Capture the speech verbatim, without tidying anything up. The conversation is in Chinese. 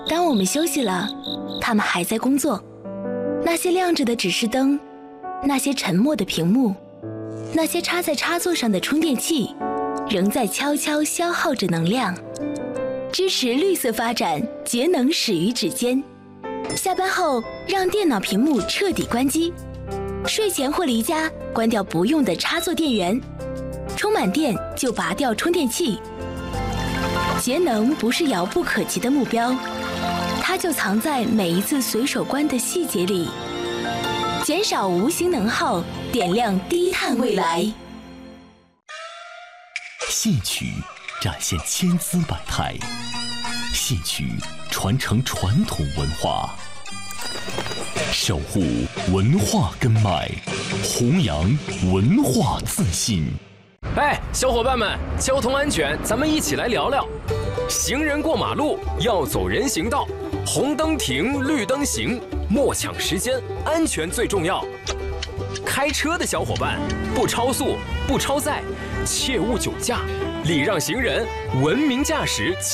当我们休息了，他们还在工作。那些亮着的指示灯，那些沉默的屏幕，那些插在插座上的充电器，仍在悄悄消耗着能量。支持绿色发展，节能始于指尖。下班后，让电脑屏幕彻底关机。睡前或离家，关掉不用的插座电源。充满电就拔掉充电器。节能不是遥不可及的目标，它就藏在每一次随手关的细节里。减少无形能耗，点亮低碳未来。 戏曲展现千姿百态，戏曲传承传统文化，守护文化根脉，弘扬文化自信。 哎，小伙伴们，交通安全，咱们一起来聊聊。行人过马路要走人行道，红灯停，绿灯行，莫抢时间，安全最重要。开车的小伙伴，不超速，不超载，切勿酒驾，礼让行人，文明驾驶。